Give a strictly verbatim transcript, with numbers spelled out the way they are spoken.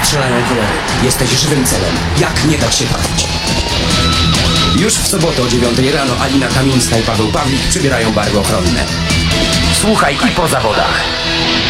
Strzelają killery. Jesteś żywym celem. Jak nie dać się trafić? Już w sobotę o dziewiątej rano Alina Kamińska i Paweł Pawlik przybierają barwy ochronne. Słuchaj i po zawodach.